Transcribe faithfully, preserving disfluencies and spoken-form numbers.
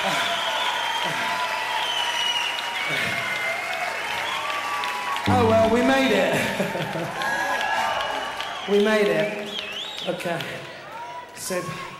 Oh well, we made it. We made it. Okay. Sib.